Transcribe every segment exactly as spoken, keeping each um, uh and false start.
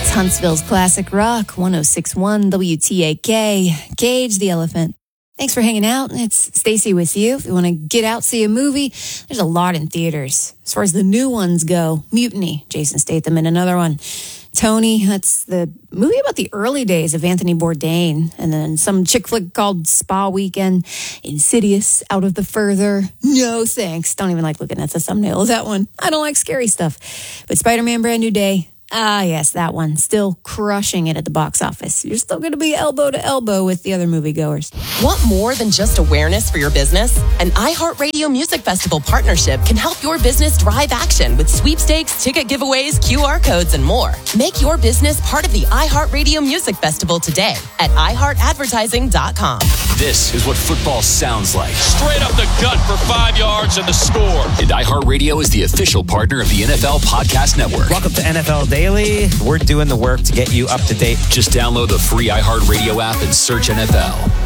It's Huntsville's Classic Rock, one oh six point one W T A K, Cage the Elephant. Thanks for hanging out. It's Stacy with you. If you want to get out, see a movie, there's a lot in theaters. As far as the new ones go, Mutiny, Jason Statham in another one. Tony, that's the movie about the early days of Anthony Bourdain. And then some chick flick called Spa Weekend. Insidious, Out of the Further. No thanks. Don't even like looking at the thumbnail of that one. I don't like scary stuff. But Spider-Man Brand New Day. Ah, yes, that one. Still crushing it at the box office. You're still going to be elbow to elbow with the other moviegoers. Want more than just awareness for your business? An iHeartRadio Music Festival partnership can help your business drive action with sweepstakes, ticket giveaways, Q R codes, and more. Make your business part of the iHeartRadio Music Festival today at i heart advertising dot com. This is what football sounds like. Straight up the gut for five yards and the score. And iHeartRadio is the official partner of the N F L Podcast Network. Welcome to N F L Daily. We're doing the work to get you up to date. Just download the free iHeartRadio app and search N F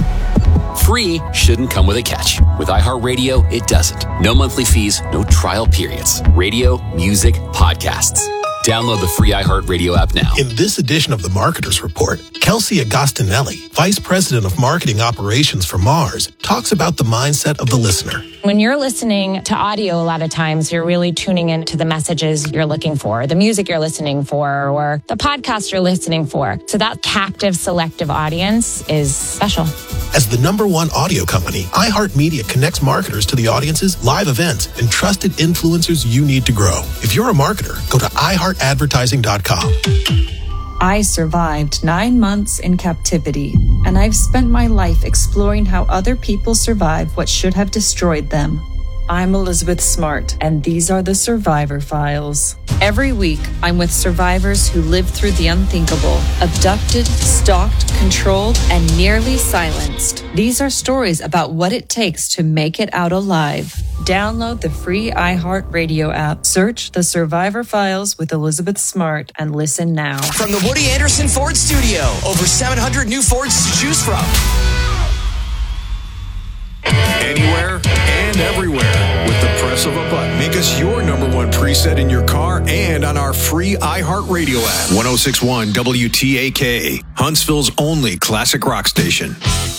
L. Free shouldn't come with a catch. With iHeartRadio, it doesn't. No monthly fees, no trial periods. Radio, music, podcasts. Download the free iHeartRadio app now. In this edition of the Marketer's Report, Kelsey Agostinelli, Vice President of Marketing Operations for Mars, talks about the mindset of the listener. When you're listening to audio, a lot of times you're really tuning into the messages you're looking for, the music you're listening for, or the podcast you're listening for. So that captive, selective audience is special. As the number one audio company, iHeartMedia connects marketers to the audiences, live events, and trusted influencers you need to grow. If you're a marketer, go to i heart advertising dot com. I survived nine months in captivity, and I've spent my life exploring how other people survive what should have destroyed them. I'm Elizabeth Smart, and these are the Survivor Files. Every week, I'm with survivors who lived through the unthinkable, abducted, stalked, controlled, and nearly silenced. These are stories about what it takes to make it out alive. Download the free iHeartRadio app, search The Survivor Files with Elizabeth Smart, and listen now. From the Woody Anderson Ford Studio, over seven hundred new Fords to choose from. Anywhere and everywhere with the press of a button. Make us your number one preset in your car and on our free iHeartRadio app. one oh six point one W T A K, Huntsville's only classic rock station.